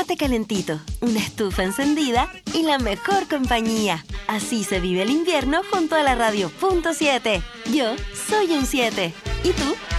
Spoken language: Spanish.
mate calentito, una estufa encendida y la mejor compañía. Así se vive el invierno junto a la radio. Punto 7. Yo soy un 7. ¿Y tú?